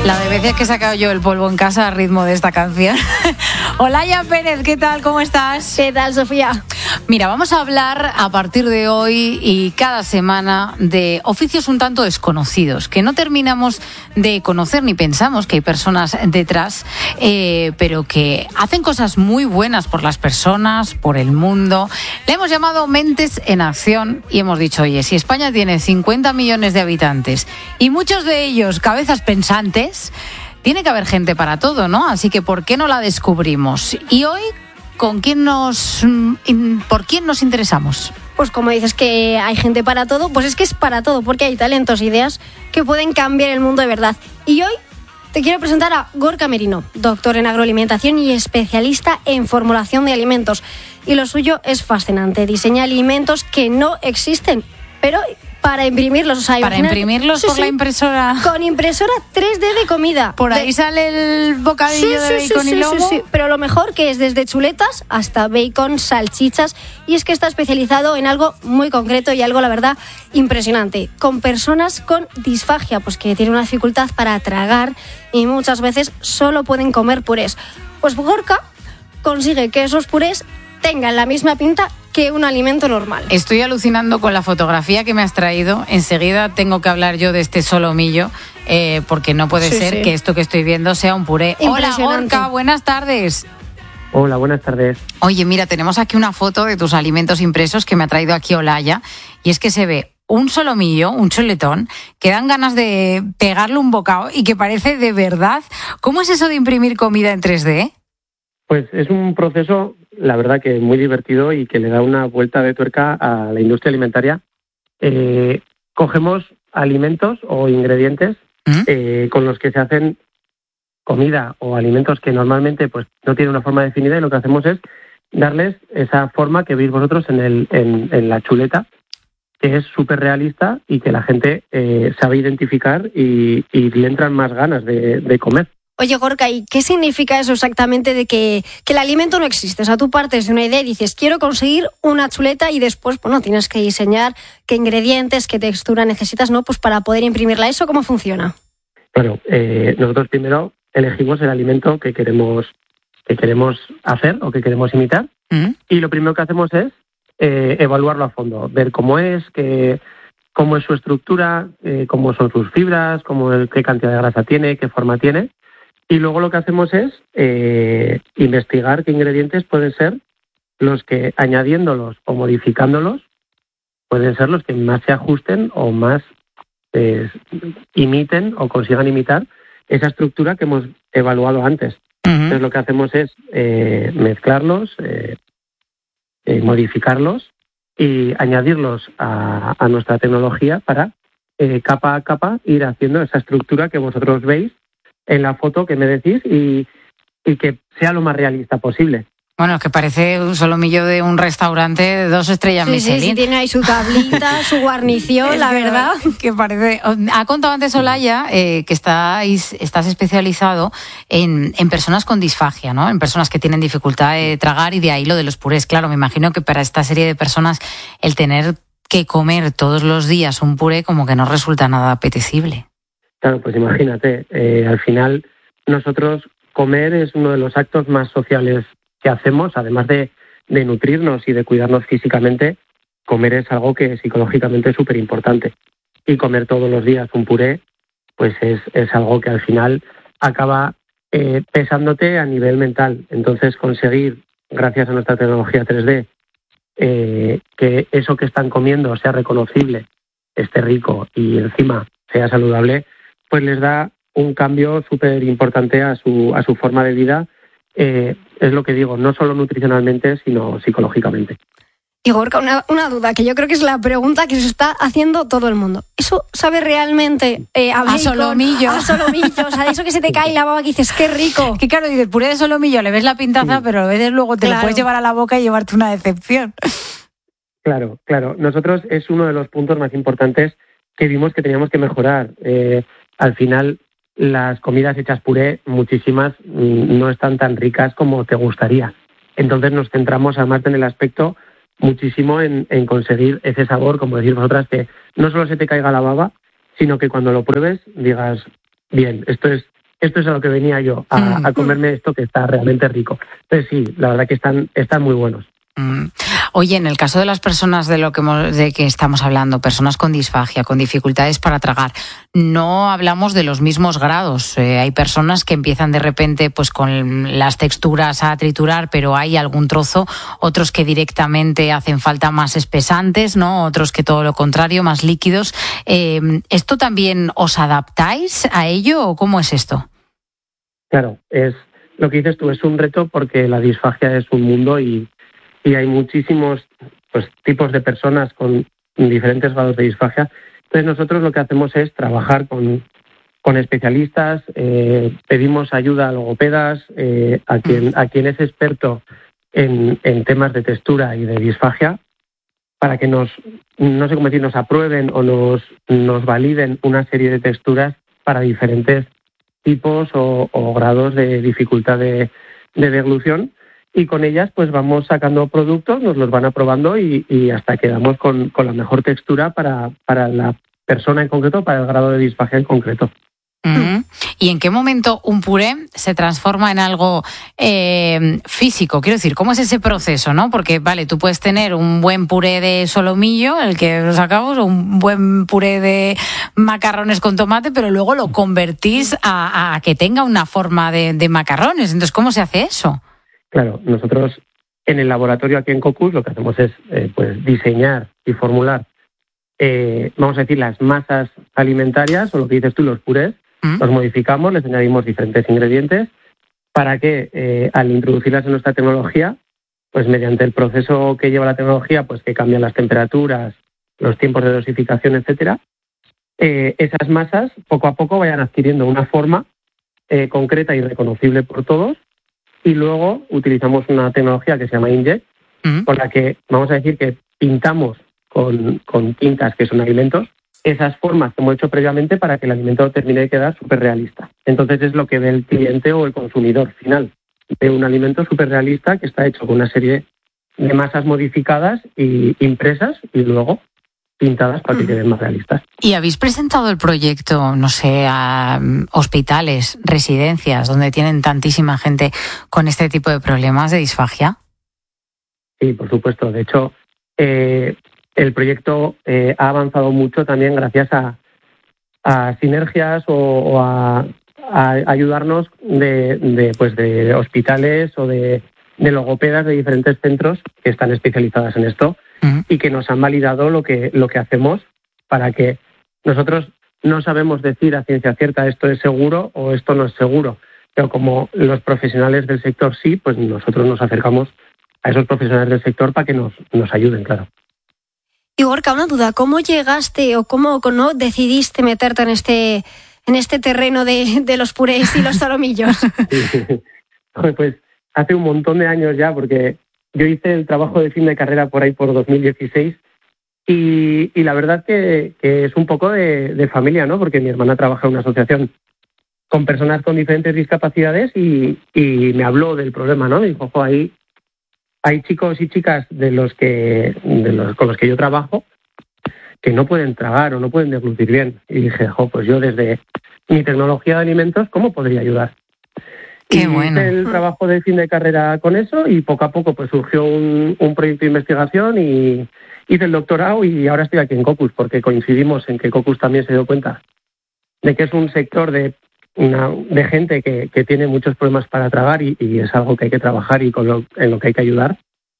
La de veces que he sacado yo el polvo en casa a ritmo de esta canción. Olaya Pérez, ¿qué tal? ¿Cómo estás? ¿Qué tal, Sofía? Mira, vamos a hablar a partir de hoy y cada semana de oficios un tanto desconocidos, que no terminamos de conocer ni pensamos que hay personas detrás, pero que hacen cosas muy buenas por las personas, por el mundo. Le hemos llamado Mentes en Acción y hemos dicho, oye, si España tiene 50 millones de habitantes y muchos de ellos cabezas pensantes, tiene que haber gente para todo, ¿no? Así que ¿por qué no la descubrimos? Y hoy, ¿por quién nos interesamos? Pues como dices que hay gente para todo, pues es que es para todo, porque hay talentos e ideas que pueden cambiar el mundo de verdad. Y hoy te quiero presentar a Gorka Merino, doctor en agroalimentación y especialista en formulación de alimentos. Y lo suyo es fascinante, diseña alimentos que no existen, pero para imprimirlos, o sea, para imprimirlos por la impresora. Con impresora 3D de comida. Por ahí sale el bocadillo de bacon y lomo. Sí. Pero lo mejor que es desde chuletas hasta bacon, salchichas, y es que está especializado en algo muy concreto y algo, la verdad, impresionante. Con personas con disfagia, pues que tienen una dificultad para tragar y muchas veces solo pueden comer purés. Pues Gorka consigue que esos purés tengan la misma pinta que un alimento normal. Estoy alucinando con la fotografía que me has traído. Enseguida tengo que hablar yo de este solomillo, porque no puede ser que esto que estoy viendo sea un puré. Hola, Gorka, buenas tardes. Hola, buenas tardes. Oye, mira, tenemos aquí una foto de tus alimentos impresos que me ha traído aquí Olaya, y es que se ve un solomillo, un chuletón, que dan ganas de pegarle un bocado y que parece de verdad. ¿Cómo es eso de imprimir comida en 3D? Pues es un proceso, la verdad, que muy divertido y que le da una vuelta de tuerca a la industria alimentaria. Cogemos alimentos o ingredientes con los que se hacen comida o alimentos que normalmente pues no tienen una forma definida, y lo que hacemos es darles esa forma que veis vosotros en la chuleta, que es súper realista y que la gente sabe identificar y le entran más ganas de comer. Oye, Gorka, ¿y qué significa eso exactamente de que el alimento no existe? O sea, tú partes de una idea y dices, quiero conseguir una chuleta, y después, bueno, tienes que diseñar qué ingredientes, qué textura necesitas, ¿no? Pues para poder imprimirla. ¿Eso cómo funciona? Bueno, nosotros primero elegimos el alimento que queremos hacer o que queremos imitar, y lo primero que hacemos es evaluarlo a fondo, ver cómo es su estructura, cómo son sus fibras, qué cantidad de grasa tiene, qué forma tiene. Y luego lo que hacemos es investigar qué ingredientes pueden ser los que, añadiéndolos o modificándolos, pueden ser los que más se ajusten o más imiten o consigan imitar esa estructura que hemos evaluado antes. Entonces lo que hacemos es mezclarlos, modificarlos y añadirlos a nuestra tecnología para capa a capa ir haciendo esa estructura que vosotros veis en la foto que me decís, y que sea lo más realista posible. Bueno, es que parece un solomillo de un restaurante de 2 estrellas Michelin. Sí, tiene ahí su tablita, su guarnición, la verdad. Que parece. Ha contado antes Olaya que estás especializado en personas con disfagia, ¿no? En personas que tienen dificultad de tragar, y de ahí lo de los purés. Claro, me imagino que para esta serie de personas el tener que comer todos los días un puré como que no resulta nada apetecible. Claro, pues imagínate, al final nosotros comer es uno de los actos más sociales que hacemos, además de nutrirnos y de cuidarnos físicamente. Comer es algo que psicológicamente es súper importante. Y comer todos los días un puré, pues es algo que al final acaba pesándote a nivel mental. Entonces conseguir, gracias a nuestra tecnología 3D, que eso que están comiendo sea reconocible, esté rico y encima sea saludable, pues les da un cambio súper importante a su forma de vida. Es lo que digo, no solo nutricionalmente, sino psicológicamente. Y Gorka, una duda, que yo creo que es la pregunta que se está haciendo todo el mundo. ¿Eso sabe realmente a solomillo? A solomillo, o sea, de eso que se te cae la baba, que dices, qué rico. Que claro, dices, puré de solomillo, le ves la pintaza, pero a veces luego te lo puedes llevar a la boca y llevarte una decepción. Claro. Nosotros es uno de los puntos más importantes que vimos que teníamos que mejorar. Al final, las comidas hechas puré, muchísimas, no están tan ricas como te gustaría. Entonces nos centramos además en el aspecto muchísimo en conseguir ese sabor, como decís vosotras, que no solo se te caiga la baba, sino que cuando lo pruebes digas, bien, esto es esto es a lo que venía yo, a comerme esto que está realmente rico. Entonces sí, la verdad que están muy buenos. Oye, en el caso de las personas de que estamos hablando, personas con disfagia, con dificultades para tragar, no hablamos de los mismos grados. Hay personas que empiezan de repente pues con las texturas a triturar, pero hay algún trozo, otros que directamente hacen falta más espesantes, ¿no? Otros que todo lo contrario, más líquidos. ¿Esto también os adaptáis a ello o cómo es esto? Claro, es lo que dices tú, es un reto porque la disfagia es un mundo y hay muchísimos tipos de personas con diferentes grados de disfagia. Entonces nosotros lo que hacemos es trabajar con especialistas, pedimos ayuda a logopedas, a quien es experto en temas de textura y de disfagia, para que nos aprueben o nos validen una serie de texturas para diferentes tipos o grados de dificultad de deglución. Y con ellas pues vamos sacando productos, nos los van aprobando y hasta quedamos con la mejor textura para la persona en concreto, para el grado de disfagia en concreto. ¿Y en qué momento un puré se transforma en algo físico? Quiero decir, ¿cómo es ese proceso, no? Porque, vale, tú puedes tener un buen puré de solomillo, el que sacamos, o un buen puré de macarrones con tomate, pero luego lo convertís a que tenga una forma de macarrones. Entonces, ¿cómo se hace eso? Claro, nosotros en el laboratorio aquí en Cocus lo que hacemos es diseñar y formular, vamos a decir, las masas alimentarias, o lo que dices tú, los purés. Los modificamos, les añadimos diferentes ingredientes para que al introducirlas en nuestra tecnología, pues mediante el proceso que lleva la tecnología, pues que cambian las temperaturas, los tiempos de dosificación, etcétera, esas masas poco a poco vayan adquiriendo una forma concreta y reconocible por todos. Y luego utilizamos una tecnología que se llama Inkjet, con la que vamos a decir que pintamos con tintas que son alimentos esas formas que hemos hecho previamente para que el alimento termine de quedar súper realista. Entonces es lo que ve el cliente o el consumidor final. Ve un alimento súper realista que está hecho con una serie de masas modificadas y impresas y luego pintadas para que queden más realistas. ¿Y habéis presentado el proyecto, no sé, a hospitales, residencias, donde tienen tantísima gente con este tipo de problemas de disfagia? Sí, por supuesto. De hecho, el proyecto ha avanzado mucho también gracias a sinergias o a ayudarnos de hospitales o de logopedas de diferentes centros que están especializadas en esto y que nos han validado lo que hacemos, para que nosotros no sabemos decir a ciencia cierta esto es seguro o esto no es seguro, pero como los profesionales del sector sí, pues nosotros nos acercamos a esos profesionales del sector para que nos ayuden, claro. Y Gorka, una duda, ¿cómo llegaste o cómo no decidiste meterte en este terreno de los purés y los solomillos? Pues hace un montón de años ya, porque yo hice el trabajo de fin de carrera por ahí por 2016 y la verdad que es un poco de familia, ¿no? Porque mi hermana trabaja en una asociación con personas con diferentes discapacidades y me habló del problema, ¿no? Me dijo, ojo, ahí hay chicos y chicas con los que yo trabajo que no pueden tragar o no pueden deglutir bien. Y dije, pues yo desde mi tecnología de alimentos, ¿cómo podría ayudar? Qué bueno. Hice el trabajo de fin de carrera con eso y poco a poco pues surgió un proyecto de investigación y hice el doctorado y ahora estoy aquí en Cocus porque coincidimos en que Cocus también se dio cuenta de que es un sector de gente que tiene muchos problemas para tragar y es algo que hay que trabajar y en lo que hay que ayudar.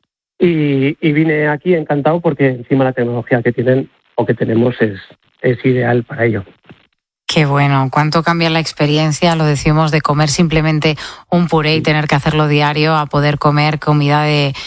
Y vine aquí encantado porque encima la tecnología que tienen o que tenemos es ideal para ello. Qué bueno, cuánto cambia la experiencia, lo decimos, de comer simplemente un puré y tener que hacerlo diario a poder comer comida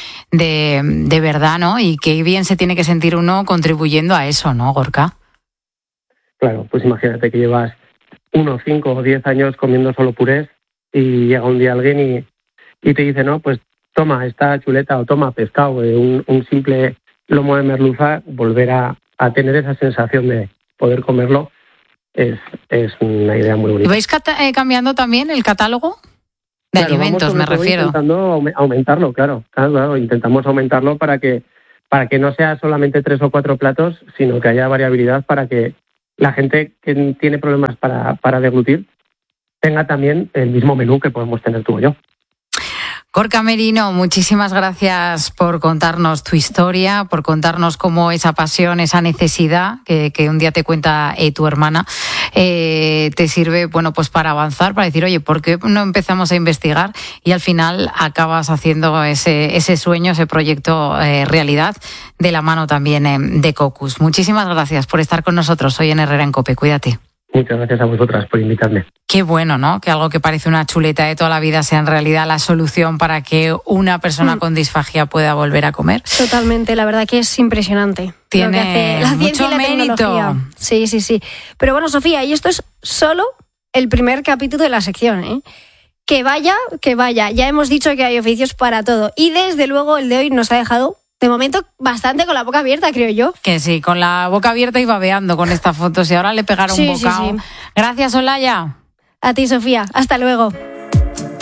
de verdad, ¿no? Y qué bien se tiene que sentir uno contribuyendo a eso, ¿no, Gorka? Claro, pues imagínate que llevas 1, 5 o 10 años comiendo solo purés y llega un día alguien y te dice, no, pues toma esta chuleta o toma pescado, un simple lomo de merluza, volver a tener esa sensación de poder comerlo. Es una idea muy bonita. ¿Vais cambiando también el catálogo de alimentos, me refiero? Intentando aumentarlo, claro, intentamos aumentarlo para que no sea solamente 3 o 4 platos, sino que haya variabilidad para que la gente que tiene problemas para deglutir tenga también el mismo menú que podemos tener tú o yo. Gorka Merino, muchísimas gracias por contarnos tu historia, por contarnos cómo esa pasión, esa necesidad que un día te cuenta tu hermana, te sirve, bueno, pues para avanzar, para decir, oye, ¿por qué no empezamos a investigar? Y al final acabas haciendo ese sueño, ese proyecto realidad, de la mano también de Cocus. Muchísimas gracias por estar con nosotros hoy en Herrera en COPE. Cuídate. Muchas gracias a vosotras por invitarme. Qué bueno, ¿no? Que algo que parece una chuleta de toda la vida sea en realidad la solución para que una persona con disfagia pueda volver a comer. Totalmente, la verdad que es impresionante. Tiene la ciencia mucho y la mérito. Tecnología. Sí. Pero bueno, Sofía, y esto es solo el primer capítulo de la sección, ¿eh? Que vaya. Ya hemos dicho que hay oficios para todo. Y desde luego el de hoy nos ha dejado, de momento, bastante con la boca abierta, creo yo. Que sí, con la boca abierta y babeando con esta foto. Si ahora le pegaron un bocado. Sí. Gracias, Olaya. A ti, Sofía. Hasta luego.